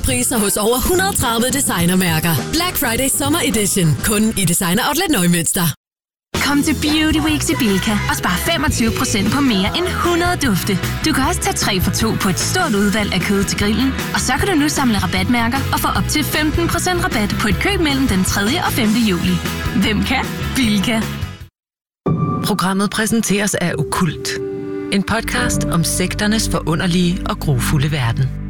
Priser hos over 130 designermærker. Black Friday Summer Edition. Kun i Designer Outlet Neumünster. Kom til Beauty Week i Bilka og spar 25% på mere end 100 dufte. Du kan også tage 3 for 2 på et stort udvalg af kød til grillen. Og så kan du nu samle rabatmærker og få op til 15% rabat på et køb mellem den 3. og 5. juli. Hvem kan? Bilka. Programmet præsenteres af Okkult. En podcast om sekternes forunderlige og grufulde verden.